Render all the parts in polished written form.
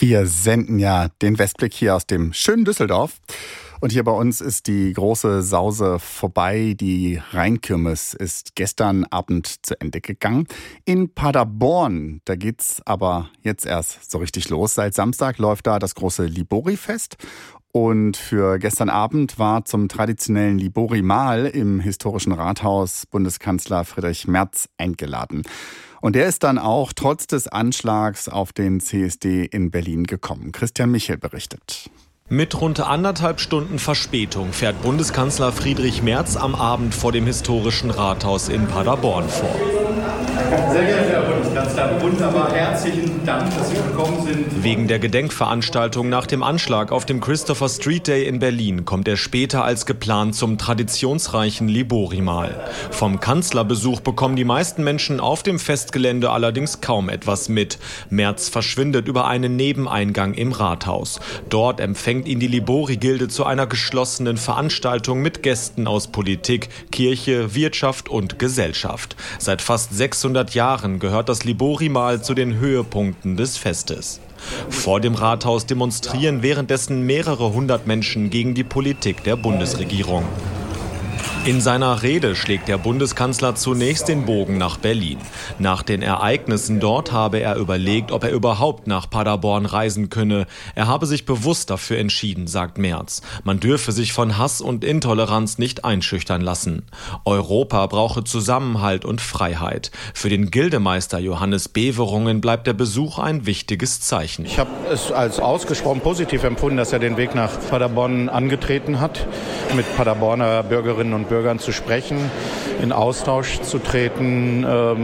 Wir senden ja den Westblick hier aus dem schönen Düsseldorf. Und hier bei uns ist die große Sause vorbei. Die Rheinkirmes ist gestern Abend zu Ende gegangen. In Paderborn, da geht's aber jetzt erst so richtig los. Seit Samstag läuft da das große Libori-Fest. Und für gestern Abend war zum traditionellen Libori-Mahl im historischen Rathaus Bundeskanzler Friedrich Merz eingeladen. Und der ist dann auch trotz des Anschlags auf den CSD in Berlin gekommen. Christian Michel berichtet. Mit rund 1,5 Stunden Verspätung fährt Bundeskanzler Friedrich Merz am Abend vor dem historischen Rathaus in Paderborn vor. Sehr geehrter Herr Bundeskanzler, wunderbar, herzlichen Dank, dass Sie gekommen sind. Wegen der Gedenkveranstaltung nach dem Anschlag auf dem Christopher Street Day in Berlin kommt er später als geplant zum traditionsreichen Libori-Mahl. Vom Kanzlerbesuch bekommen die meisten Menschen auf dem Festgelände allerdings kaum etwas mit. Merz verschwindet über einen Nebeneingang im Rathaus. Dort empfängt ihn die Libori-Gilde zu einer geschlossenen Veranstaltung mit Gästen aus Politik, Kirche, Wirtschaft und Gesellschaft. Seit fast 600 Jahren gehört das Libori-Mahl zu den Höhepunkten des Festes. Vor dem Rathaus demonstrieren währenddessen mehrere hundert Menschen gegen die Politik der Bundesregierung. In seiner Rede schlägt der Bundeskanzler zunächst den Bogen nach Berlin. Nach den Ereignissen dort habe er überlegt, ob er überhaupt nach Paderborn reisen könne. Er habe sich bewusst dafür entschieden, sagt Merz. Man dürfe sich von Hass und Intoleranz nicht einschüchtern lassen. Europa brauche Zusammenhalt und Freiheit. Für den Gildemeister Johannes Beverungen bleibt der Besuch ein wichtiges Zeichen. Ich habe es als ausgesprochen positiv empfunden, dass er den Weg nach Paderborn angetreten hat, mit Paderborner Bürgerinnen und Bürgern zu sprechen, in Austausch zu treten,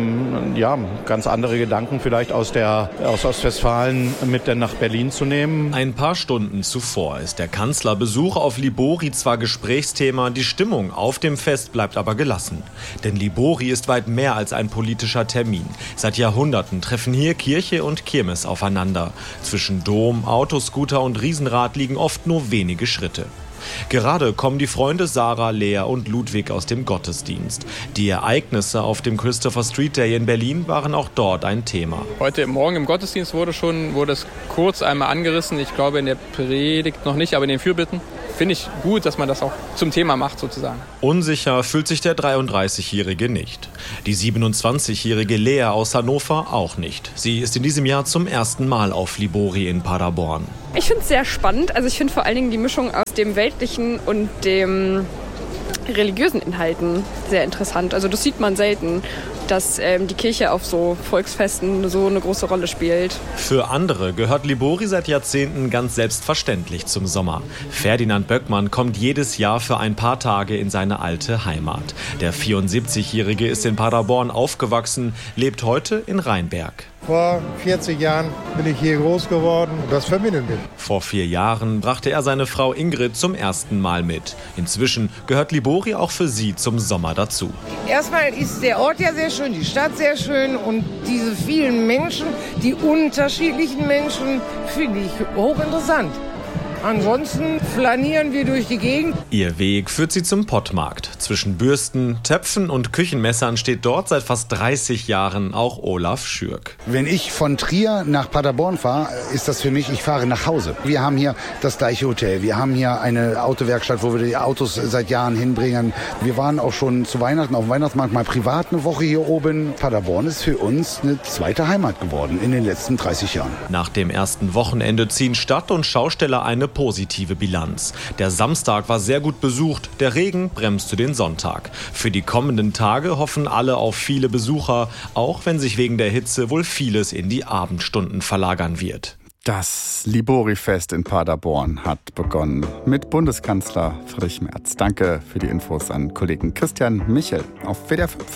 ganz andere Gedanken vielleicht aus Ostwestfalen mit nach Berlin zu nehmen. Ein paar Stunden zuvor ist der Kanzlerbesuch auf Libori zwar Gesprächsthema, die Stimmung auf dem Fest bleibt aber gelassen. Denn Libori ist weit mehr als ein politischer Termin. Seit Jahrhunderten treffen hier Kirche und Kirmes aufeinander. Zwischen Dom, Autoscooter und Riesenrad liegen oft nur wenige Schritte. Gerade kommen die Freunde Sarah, Lea und Ludwig aus dem Gottesdienst. Die Ereignisse auf dem Christopher Street Day in Berlin waren auch dort ein Thema. Heute Morgen im Gottesdienst wurde es kurz einmal angerissen. Ich glaube in der Predigt noch nicht, aber in den Fürbitten. Finde ich gut, dass man das auch zum Thema macht sozusagen. Unsicher fühlt sich der 33-Jährige nicht. Die 27-jährige Lea aus Hannover auch nicht. Sie ist in diesem Jahr zum ersten Mal auf Libori in Paderborn. Ich finde es sehr spannend. Also ich finde vor allen Dingen die Mischung aus dem weltlichen und dem religiösen Inhalten sehr interessant. Also das sieht man selten, dass die Kirche auf so Volksfesten so eine große Rolle spielt. Für andere gehört Libori seit Jahrzehnten ganz selbstverständlich zum Sommer. Ferdinand Böckmann kommt jedes Jahr für ein paar Tage in seine alte Heimat. Der 74-Jährige ist in Paderborn aufgewachsen, lebt heute in Rheinberg. Vor 40 Jahren bin ich hier groß geworden. Das verbindet mich. Vor 4 Jahren brachte er seine Frau Ingrid zum ersten Mal mit. Inzwischen gehört Libori auch für sie zum Sommer dazu. Erstmal ist der Ort ja sehr schön, die Stadt sehr schön und diese vielen Menschen, die unterschiedlichen Menschen, finde ich hochinteressant. Ansonsten flanieren wir durch die Gegend. Ihr Weg führt sie zum Pottmarkt. Zwischen Bürsten, Töpfen und Küchenmessern steht dort seit fast 30 Jahren auch Olaf Schürk. Wenn ich von Trier nach Paderborn fahre, ist das für mich, ich fahre nach Hause. Wir haben hier das gleiche Hotel. Wir haben hier eine Autowerkstatt, wo wir die Autos seit Jahren hinbringen. Wir waren auch schon zu Weihnachten auf dem Weihnachtsmarkt mal privat eine Woche hier oben. Paderborn ist für uns eine zweite Heimat geworden in den letzten 30 Jahren. Nach dem ersten Wochenende ziehen Stadt und Schausteller eine positive Bilanz. Der Samstag war sehr gut besucht, der Regen bremste den Sonntag. Für die kommenden Tage hoffen alle auf viele Besucher, auch wenn sich wegen der Hitze wohl vieles in die Abendstunden verlagern wird. Das Libori-Fest in Paderborn hat begonnen mit Bundeskanzler Friedrich Merz. Danke für die Infos an Kollegen Christian Michel auf WDR 5.